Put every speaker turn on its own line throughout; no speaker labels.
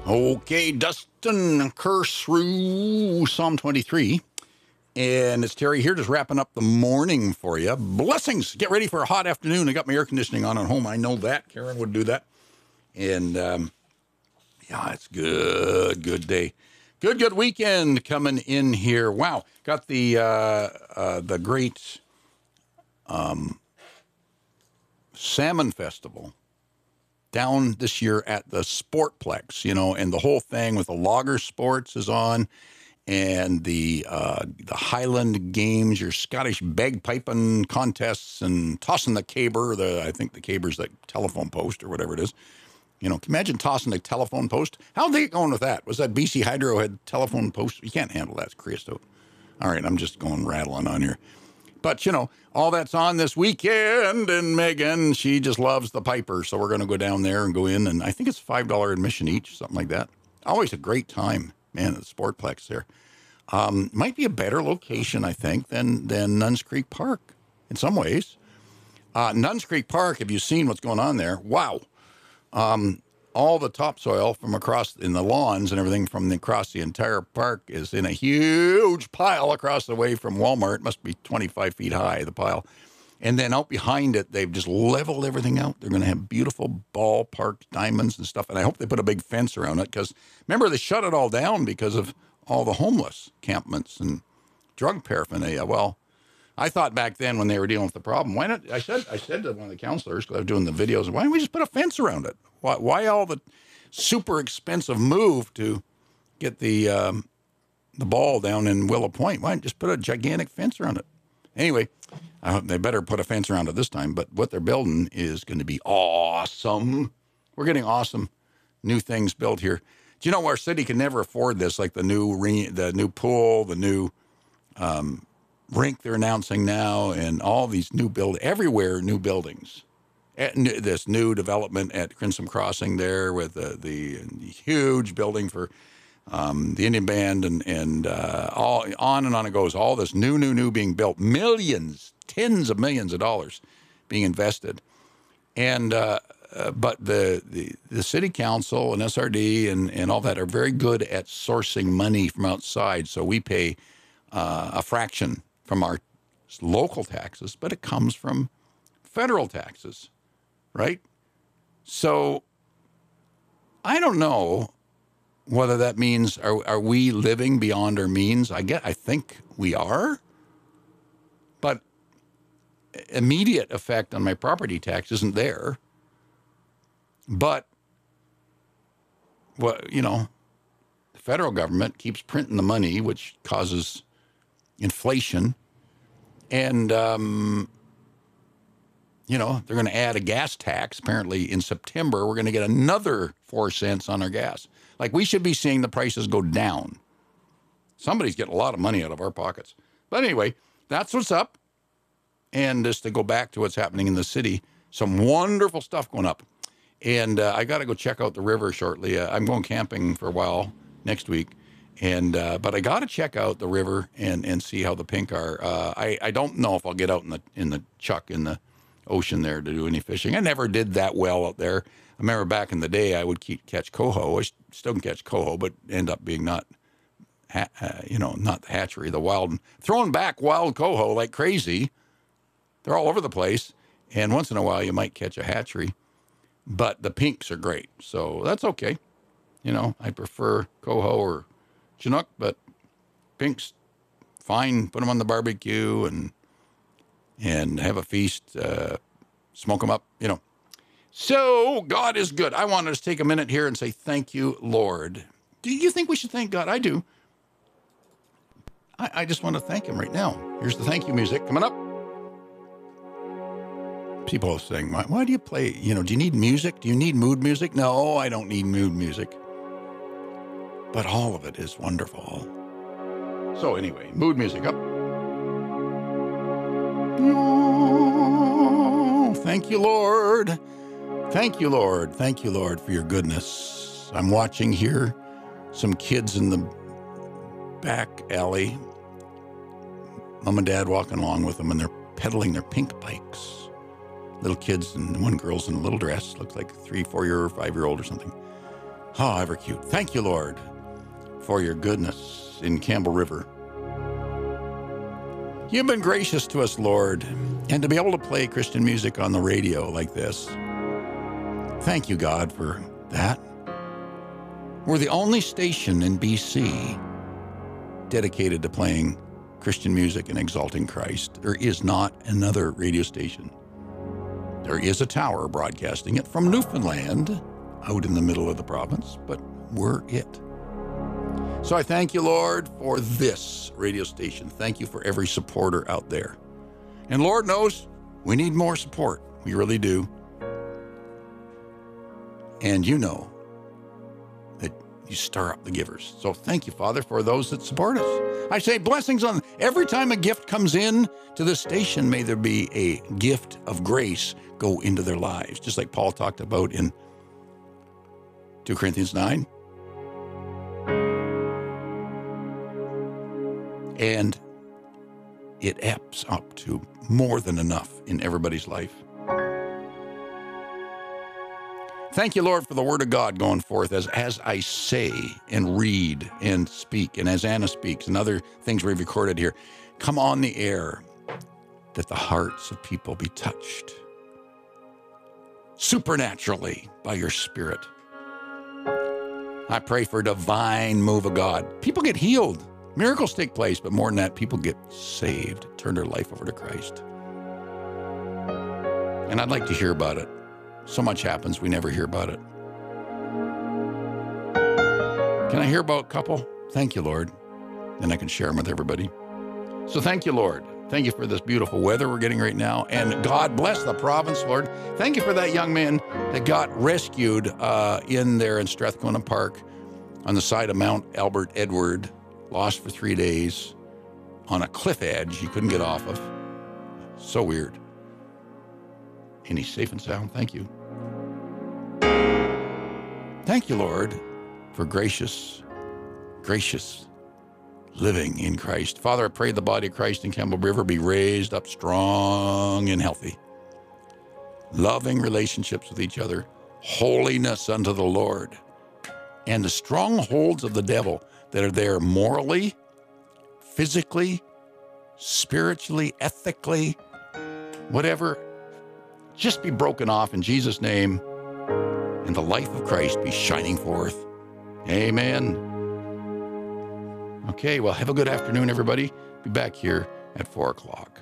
Okay, Dustin Curse through Psalm 23. And it's Terry here, just wrapping up the morning for you. Blessings. Get ready for a hot afternoon. I got my air conditioning on at home. I know that. Karen would do that. And, yeah, it's good. Good day. Good weekend coming in here. Wow. Got the great Salmon Festival down this year at the Sportplex, and the whole thing with the Logger Sports is on, and the Highland Games, your Scottish bagpiping contests, and tossing the caber. I think the caber's like telephone post or whatever it is. Can you imagine tossing a telephone post? How'd they get going with that? Was that BC Hydro had telephone post? You can't handle that. It's creosote. All right, I'm just going rattling on here. But, all that's on this weekend, and Megan, she just loves the Piper, so we're going to go down there and go in, and I think it's $5 admission each, something like that. Always a great time, man, at the Sportplex there. Might be a better location, I think, than Nuns Creek Park in some ways. Nuns Creek Park, have you seen what's going on there? Wow. All the topsoil from across in the lawns and everything from across the entire park is in a huge pile across the way from Walmart. It must be 25 feet high, the pile. And then out behind it, they've just leveled everything out. They're going to have beautiful ballpark diamonds and stuff. And I hope they put a big fence around it because, remember, they shut it all down because of all the homeless campments and drug paraphernalia. Well, I thought back then when they were dealing with the problem, why not? I said to one of the counselors, because I was doing the videos, why don't we just put a fence around it? Why all the super expensive move to get the ball down in Willow Point? Why not just put a gigantic fence around it? Anyway, they better put a fence around it this time, but what they're building is going to be awesome. We're getting awesome new things built here. Do you know our city can never afford this, like the new pool, the new rink they're announcing now, and all these everywhere new buildings. This new development at Crimson Crossing there with the huge building for the Indian Band and all on and on it goes. All this new being built, millions, tens of millions of dollars being invested, and but the city council and SRD and all that are very good at sourcing money from outside. So we pay a fraction from our local taxes, but it comes from federal taxes. Right? So I don't know whether that means are we living beyond our means? I think we are. But immediate effect on my property tax isn't there. But the federal government keeps printing the money, which causes inflation. And they're going to add a gas tax. Apparently in September, we're going to get another 4 cents on our gas. Like, we should be seeing the prices go down. Somebody's getting a lot of money out of our pockets. But anyway, that's what's up. And just to go back to what's happening in the city, some wonderful stuff going up. And I got to go check out the river shortly. I'm going camping for a while next week. And but I got to check out the river and see how the pink are. I don't know if I'll get out in the chuck in the ocean there to do any fishing. I never did that well out there. I remember back in the day I would catch coho. I still can catch coho, but end up being not the hatchery, the wild, throwing back wild coho like crazy. They're all over the place, and once in a while you might catch a hatchery, but the pinks are great, so that's okay. I prefer coho or Chinook, but pinks, fine. Put them on the barbecue and have a feast, smoke them up, So God is good. I want to just take a minute here and say thank you, Lord. Do you think we should thank God? I do. I just want to thank him right now. Here's the thank you music coming up. People are saying, why do you play, do you need music? Do you need mood music? No, I don't need mood music. But all of it is wonderful. So anyway, mood music up. Oh, thank you, Lord. Thank you, Lord. Thank you, Lord, for your goodness. I'm watching here some kids in the back alley. Mom and Dad walking along with them, and they're pedaling their pink bikes. Little kids, and one girl's in a little dress, looks like a 3, 4-year or 5-year-old or something. Oh, ever cute. Thank you, Lord, for your goodness in Campbell River. You've been gracious to us, Lord, and to be able to play Christian music on the radio like this. Thank you, God, for that. We're the only station in BC dedicated to playing Christian music and exalting Christ. There is not another radio station. There is a tower broadcasting it from Newfoundland, out in the middle of the province, but we're it. So I thank you, Lord, for this radio station. Thank you for every supporter out there. And Lord knows we need more support. We really do. And you know that you stir up the givers. So thank you, Father, for those that support us. I say blessings on every time a gift comes in to this station. May there be a gift of grace go into their lives, just like Paul talked about in 2 Corinthians 9. And it adds up to more than enough in everybody's life. Thank you, Lord, for the word of God going forth as I say and read and speak, and as Anna speaks and other things we've recorded here. Come on the air, that the hearts of people be touched supernaturally by your Spirit. I pray for a divine move of God. People get healed. Miracles take place, but more than that, people get saved, turn their life over to Christ. And I'd like to hear about it. So much happens, we never hear about it. Can I hear about a couple? Thank you, Lord. Then I can share them with everybody. So thank you, Lord. Thank you for this beautiful weather we're getting right now. And God bless the province, Lord. Thank you for that young man that got rescued in there in Strathcona Park on the side of Mount Albert Edward, lost for 3 days on a cliff edge he couldn't get off of. So weird. And he's safe and sound. Thank you. Thank you, Lord, for gracious living in Christ. Father, I pray the body of Christ in Campbell River be raised up strong and healthy. Loving relationships with each other. Holiness unto the Lord. And the strongholds of the devil that are there morally, physically, spiritually, ethically, whatever, just be broken off in Jesus' name, and the life of Christ be shining forth. Amen. Okay, well, have a good afternoon, everybody. Be back here at 4 o'clock.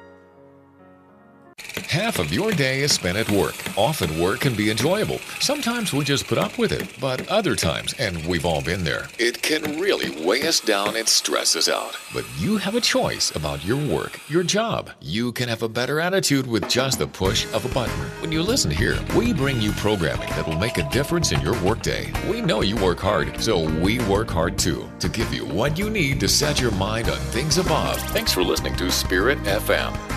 Half of your day is spent at work. Often work can be enjoyable. Sometimes we just put up with it. But other times, and we've all been there, it can really weigh us down and stress us out. But you have a choice about your work, your job. You can have a better attitude with just the push of a button. When you listen here, we bring you programming that will make a difference in your workday. We know you work hard, so we work hard too, to give you what you need to set your mind on things above. Thanks for listening to Spirit FM.